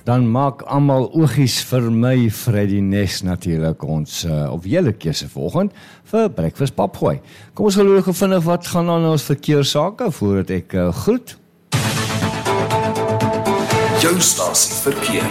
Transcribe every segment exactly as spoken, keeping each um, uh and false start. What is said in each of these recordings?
dan maak almal oogies vir my Freddy Nes natuurlik ons uh, of julle keuse volgend vir Breakfast Papgooi. Kom ons gelo gou vinnig wat gaan aan ons verkeersake voordat ek uh, groet. Jou stasie verkeer.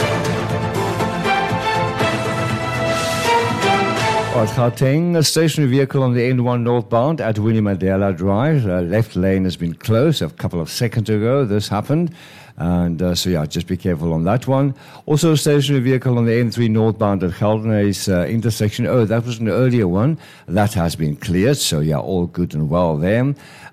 At Gauteng, a stationary vehicle on the N one northbound at Winnie Mandela Drive. Uh, left lane has been closed a couple of seconds ago. This happened. And uh, so, yeah, just be careful on that one. Also, a stationary vehicle on the N three northbound at Geldenhuys uh, intersection. Oh, that was an earlier one. That has been cleared. So, yeah, all good and well there.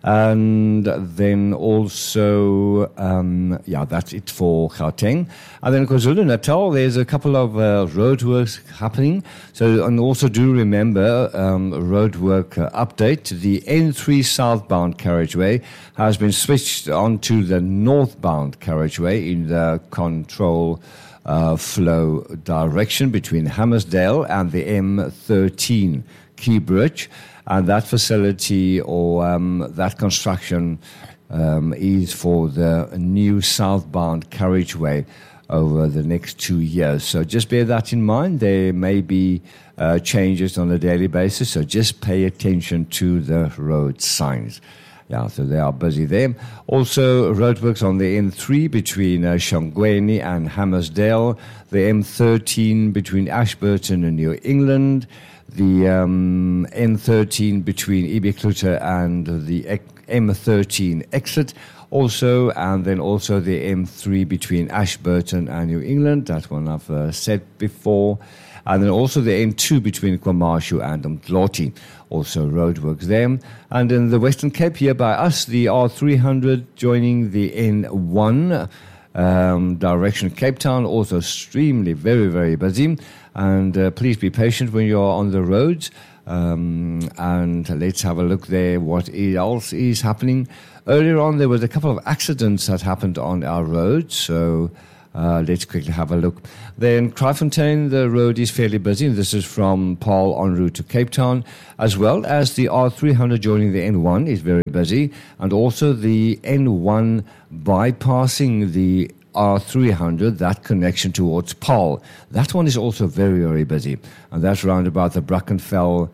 And then also, um, yeah, that's it for Gauteng. And then KwaZulu-Natal, there's a couple of uh, roadworks happening. So, and also do remember, um, roadwork uh, update. The N three southbound carriageway has been switched onto the northbound carriageway in the control uh, flow direction between Hammersdale and the M thirteen Key Bridge. And that facility or um, that construction um, is for the new southbound carriageway over the next two years. So just bear that in mind. There may be uh, changes on a daily basis, so just pay attention to the road signs. Yeah, so they are busy there. Also, roadworks on the N three between uh, Shongweni and Hammersdale, the M thirteen between Ashburton and New England, the um, N thirteen between Ibekluta and the M thirteen exit also, and then also the M three between Ashburton and New England. That one I've uh, said before. And then also the N two between KwaMashu and Umdloti. Also roadworks there. And in the Western Cape here by us, the R three hundred joining the N one um, direction Cape Town. Also extremely, very, very busy. And uh, please be patient when you're on the roads. Um, and let's have a look there what else is happening. Earlier on, there was a couple of accidents that happened on our roads. So Uh, let's quickly have a look. Then Kraaifontein, the road is fairly busy. This is from Paarl en route to Cape Town, as well as the R three hundred joining the N one is very busy, and also the N one bypassing the R three hundred, that connection towards Paarl. That one is also very, very busy, and that's round about the Brackenfell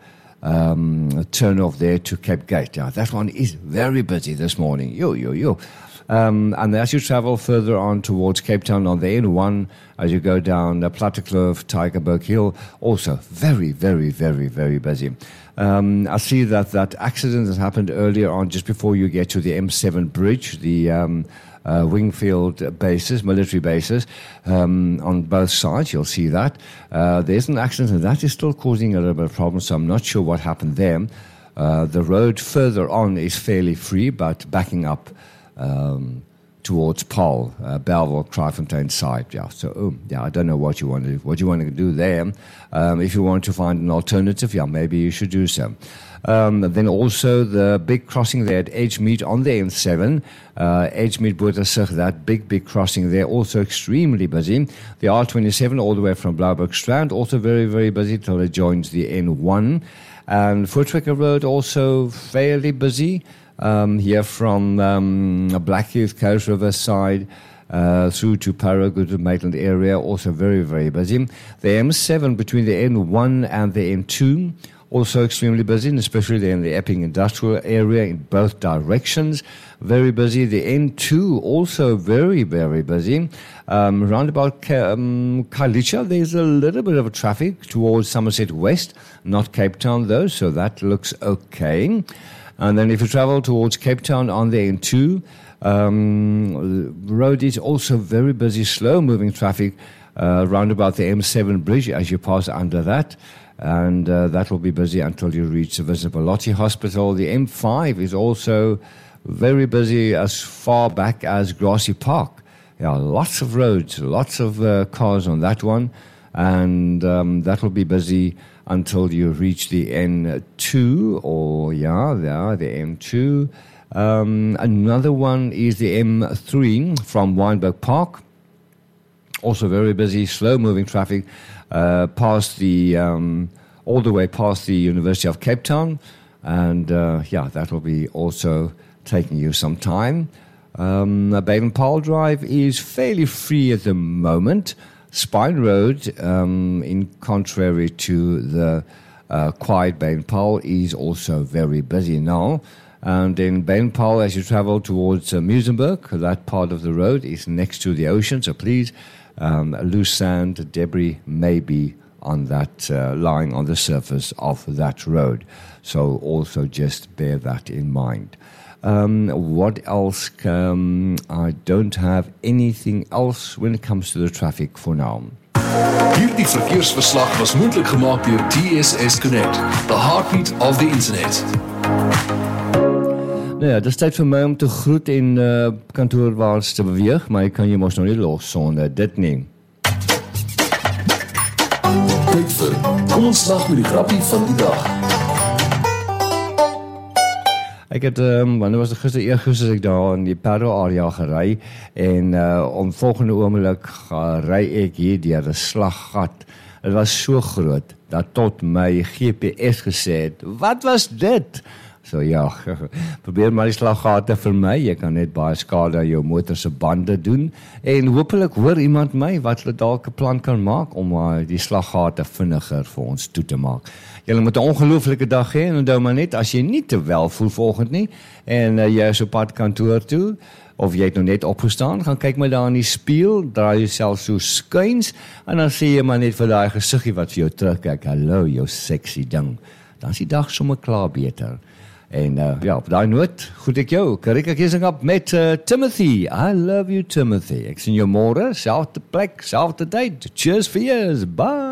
um, turn off there to Cape Gate. Yeah, that one is very busy this morning. Yo, yo, yo. Um, and as you travel further on towards Cape Town on the N one, as you go down the Plattekloof, Tygerberg Hill, also very, very, very, very busy. Um, I see that that accident that happened earlier on, just before you get to the M seven bridge, the um, uh, Wingfield bases, military bases, um, on both sides, you'll see that. Uh, there's an accident, and that is still causing a little bit of problems, so I'm not sure what happened there. Uh, the road further on is fairly free, but backing up Um, towards Paarl, uh, Belleville, Kraaifontein side. Yeah, so oh, yeah, I don't know what you want to what you want to do there. Um, if you want to find an alternative, yeah, maybe you should do so. Um, then also the big crossing there at Edgemead on the N seven, uh, Edgemead Boerdersig, that big big crossing there, also extremely busy. The R twenty-seven all the way from Blouberg Strand, also very very busy till it joins the N one, and Voortrekker Road also fairly busy. Um, here from um, Blackheath, Coast River side uh, through to Paragould, Maitland area, also very, very busy. The M seven between the N one and the N two, also extremely busy, and especially there in the Epping industrial area in both directions, very busy. The N two also very, very busy. Um, round about Ka- um, Khayelitsha, there's a little bit of traffic towards Somerset West, not Cape Town though, so that looks okay. And then if you travel towards Cape Town on the N two, um, the road is also very busy, slow-moving traffic uh, round about the M seven bridge as you pass under that. And uh, that will be busy until you reach the Visibolotti Hospital. The M five is also very busy as far back as Grassy Park. Yeah, lots of roads, lots of uh, cars on that one. And um, that will be busy until you reach the N two, or yeah, there, the M two. Um, another one is the M three from Wynberg Park. Also very busy, slow-moving traffic, uh, past the um, all the way past the University of Cape Town, and uh, yeah, that will be also taking you some time. Um, Baden-Powell Drive is fairly free at the moment. Spine Road, um, in contrary to the uh, quiet Baden-Powell, is also very busy now. And in Baden-Powell, as you travel towards uh, Muizenberg, that part of the road is next to the ocean, so please, um, loose sand, debris may be on that, uh, lying on the surface of that road. So also just bear that in mind. Um, what else? Um, I don't have anything else when it comes to the traffic for now. Hierdie verkeersverslag was moontlik gemaak deur T S S Connect, the heartbeat of the internet. Nou ja, dit is tyd vir my om te groet en uh, kantoorwaarts te beweeg, maar ek kan jy mos nog nie los sonder dit nie. Tyd vir, kom ons lag met die grappie van die dag. Ek het, um, wanneer was het gister, eergister ek daar in die Parow area gery en uh, om volgende oomblik ry ek hier deur 'n slaggat. Het was so groot dat tot my G P S gesê het, wat was dit? So ja, probeer maar die slaggate vir my, jy kan net baie skade aan jou motor se bande doen en hopelik hoor iemand my wat hulle dalk 'n plan kan maak om uh, die slaggate vinniger vir ons toe te maak. Julle moet 'n ongelooflike dag hê en onthou maar net, as jy nie te wel voel volgende nie en uh, jy is op pad kantoor toe of jy het nou net opgestaan, gaan kyk maar daar in die spieël, draai jouself so skuins en dan sê jy maar net vir daai gesiggie wat vir jou terugkyk, hallo jou sexy ding. Dan is die dag sommer klaar beter. En uh, ja, op daai noot, goed ek jou, Karika Kiesinghap met uh, Timothy. I love you, Timothy. Ek sien jou môre, selfde plek, selfde tyd. Cheers vir years. Bye.